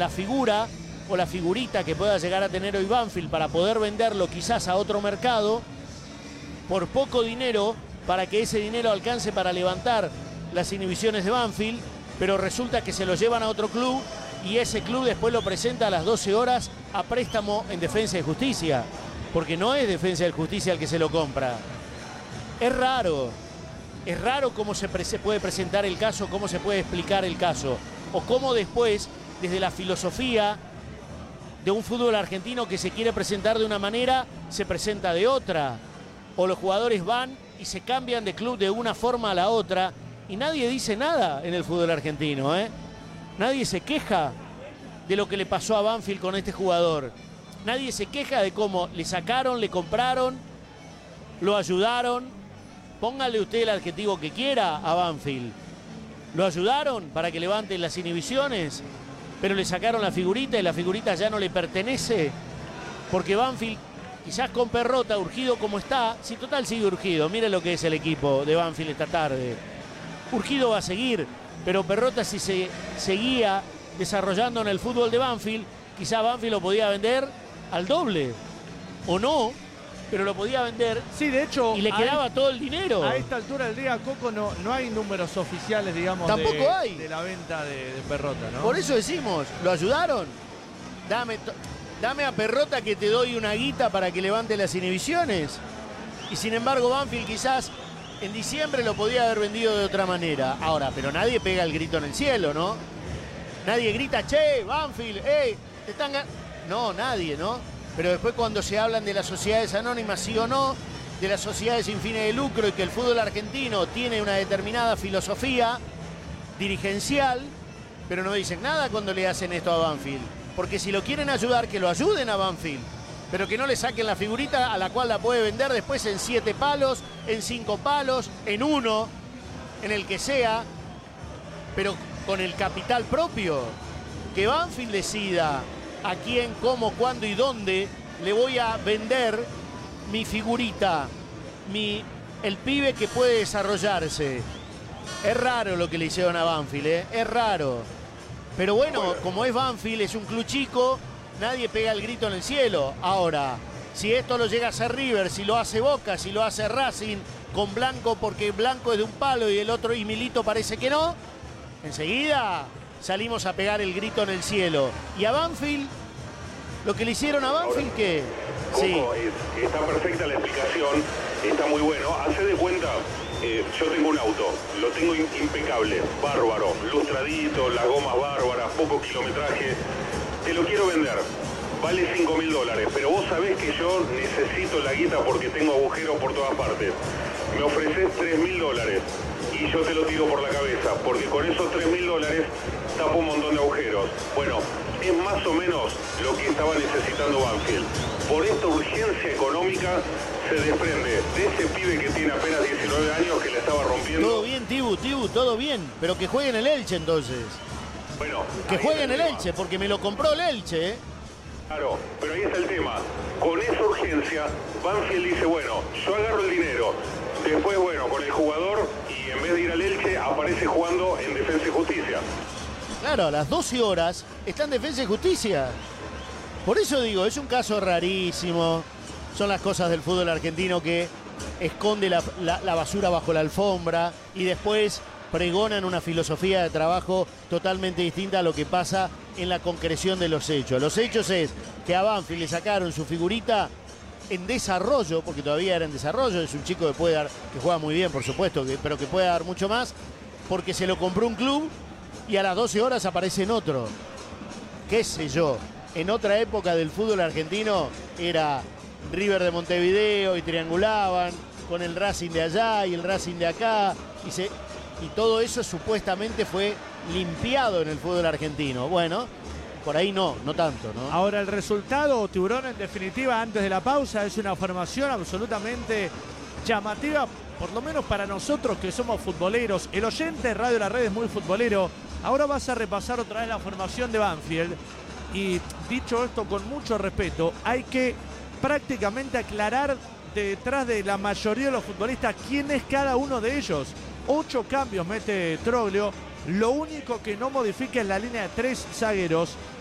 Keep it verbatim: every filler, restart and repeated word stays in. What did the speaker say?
la figura o la figurita que pueda llegar a tener hoy Banfield para poder venderlo quizás a otro mercado por poco dinero, para que ese dinero alcance para levantar las inhibiciones de Banfield, pero resulta que se lo llevan a otro club y ese club después lo presenta a las doce horas a préstamo en Defensa y Justicia, porque no es Defensa y Justicia el que se lo compra. Es raro, es raro cómo se, pre se puede presentar el caso, cómo se puede explicar el caso, o cómo después, desde la filosofía de un fútbol argentino que se quiere presentar de una manera, se presenta de otra, o los jugadores van y se cambian de club de una forma a la otra, y nadie dice nada en el fútbol argentino, ¿eh? Nadie se queja de lo que le pasó a Banfield con este jugador. Nadie se queja de cómo le sacaron, le compraron, lo ayudaron. Póngale usted el adjetivo que quiera a Banfield. Lo ayudaron para que levante las inhibiciones, pero le sacaron la figurita y la figurita ya no le pertenece. Porque Banfield, quizás con Perrota, urgido como está, si total sigue urgido, mire lo que es el equipo de Banfield esta tarde. Urgido va a seguir, pero Perrota si se seguía desarrollando en el fútbol de Banfield, quizá Banfield lo podía vender al doble, o no, pero lo podía vender, sí, de hecho, y le quedaba todo el dinero. A esta altura del día, Coco, no, no hay números oficiales, digamos, tampoco de, hay. de la venta de, de Perrota, ¿no? Por eso decimos, ¿lo ayudaron? Dame, dame a Perrota que te doy una guita para que levante las inhibiciones. Y sin embargo Banfield quizás en diciembre lo podía haber vendido de otra manera. Ahora, pero nadie pega el grito en el cielo, ¿no? Nadie grita, che, Banfield, hey, te están... No, nadie, ¿no? Pero después cuando se hablan de las sociedades anónimas, sí o no, de las sociedades sin fines de lucro y que el fútbol argentino tiene una determinada filosofía dirigencial, pero no dicen nada cuando le hacen esto a Banfield. Porque si lo quieren ayudar, que lo ayuden a Banfield, pero que no le saquen la figurita a la cual la puede vender después en siete palos, en cinco palos, en uno, en el que sea, pero con el capital propio. Que Banfield decida a quién, cómo, cuándo y dónde le voy a vender mi figurita, mi, el pibe que puede desarrollarse. Es raro lo que le hicieron a Banfield, ¿eh? Es raro. Pero bueno, como es Banfield, es un club chico, nadie pega el grito en el cielo. Ahora, si esto lo llega a hacer River, si lo hace Boca, si lo hace Racing, con Blanco, porque Blanco es de un palo y el otro y Milito parece que no, enseguida salimos a pegar el grito en el cielo. Y a Banfield, lo que le hicieron a Banfield, ¿qué? Coco, Sí. es, está perfecta la explicación, está muy bueno. Hacé de cuenta, eh, yo tengo un auto, lo tengo in- impecable, bárbaro, lustradito, las gomas bárbaras, poco kilometraje. Te lo quiero vender, vale cinco mil dólares, pero vos sabés que yo necesito la guita porque tengo agujeros por todas partes. Me ofreces tres mil dólares y yo te lo tiro por la cabeza, porque con esos tres mil dólares tapo un montón de agujeros. Bueno, es más o menos lo que estaba necesitando Banfield. Por esta urgencia económica se desprende de ese pibe que tiene apenas diecinueve años, que le estaba rompiendo. Todo bien, Tibu, Tibu, todo bien. Pero que jueguen el Elche entonces. Bueno, Que ahí jueguen está el tema. Elche, porque me lo compró el Elche, ¿eh? Claro, pero ahí está el tema. Con esa urgencia, Banfield dice, bueno, yo agarro el dinero. Después, bueno, con el jugador, y en vez de ir al Elche, aparece jugando en Defensa y Justicia. Claro, a las doce horas está en Defensa y Justicia. Por eso digo, es un caso rarísimo. Son las cosas del fútbol argentino que esconde la, la, la basura bajo la alfombra y después pregonan una filosofía de trabajo totalmente distinta a lo que pasa en la concreción de los hechos. Los hechos es que a Banfield le sacaron su figurita en desarrollo, porque todavía era en desarrollo, es un chico que puede dar, que juega muy bien, por supuesto, que, pero que puede dar mucho más, porque se lo compró un club y a las doce horas aparece en otro. Qué sé yo, en otra época del fútbol argentino era River de Montevideo y triangulaban con el Racing de allá y el Racing de acá, y, se, y todo eso supuestamente fue limpiado en el fútbol argentino. Bueno, por ahí no, no tanto, ¿no? Ahora el resultado, Tiburón, en definitiva, antes de la pausa, es una formación absolutamente llamativa, por lo menos para nosotros que somos futboleros. El oyente de Radio La Red es muy futbolero. Ahora vas a repasar otra vez la formación de Banfield. Y dicho esto con mucho respeto, hay que prácticamente aclarar detrás de la mayoría de los futbolistas quién es cada uno de ellos. Ocho cambios mete Troglio. Lo único que no modifica es la línea de tres zagueros.